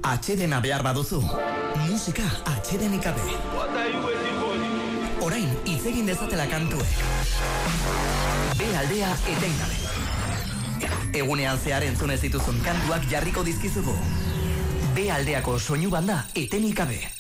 Atxedena behar baduzu, musika atxedenik gabe. Orain, hitz egin dezatela kantuek. B aldea etengabe. Egunean zehar entzun ez dituzun kantuak jarriko dizkizugu. B aldeako soinu banda etenik gabe.